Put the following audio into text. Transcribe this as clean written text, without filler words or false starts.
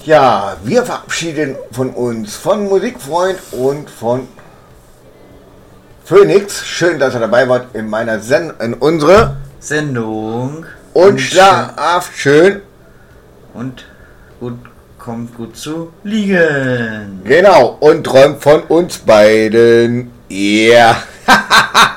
Ja, wir verabschieden von uns, von Musikfreund und von Phoenix. Schön, dass ihr dabei wart in unsere Sendung. Und schlaft schön. Und kommt gut zu liegen. Genau, und träumt von uns beiden. Ja. Yeah.